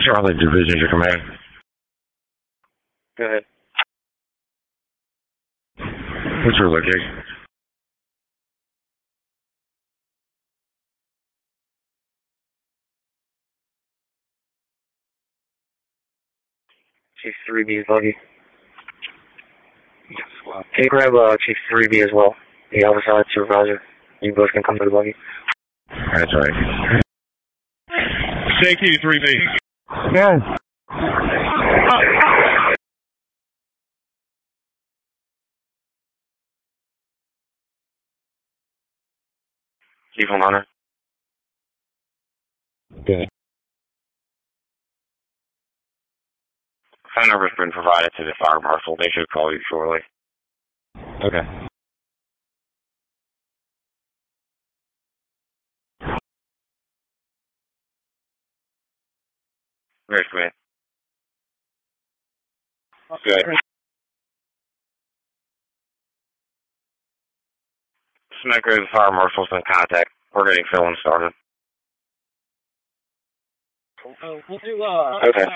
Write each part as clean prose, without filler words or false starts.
Charlie Division to command. Go ahead. What's your location? Chief 3B's buggy. Can you grab Chief 3B as well? The homicide supervisor. You both can come to the buggy. That's right. JQ 3B. Yes. Chief Hunter. Good. Phone number's been provided to the fire marshal. They should call you shortly. Okay. Very good. Good. Smoker, the fire marshal's in contact. We're getting filling started. Okay.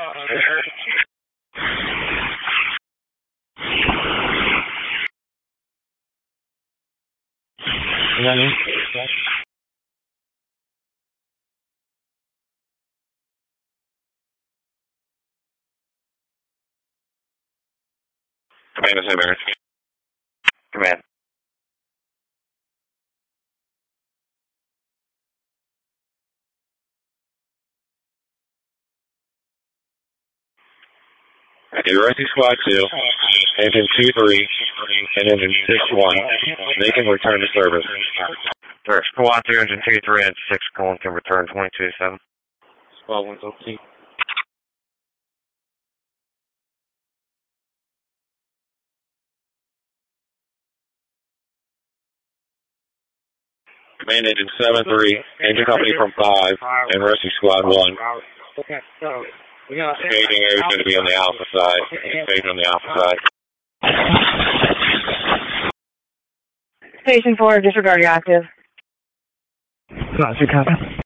Command is in. Command. Rescue Squad 2, Engine 2-3, and Engine 6-1. They can return to service. Direct Squad 2, Engine 2-3, and 6 can return 22-7. Squad 1's okay. Command Engine 7-3, Engine Company from 5, and Rescue Squad 1. Okay, so we got Staging area is going to be on the alpha side. Staging on the alpha side. Station 4, disregard your active. Gotcha, copy.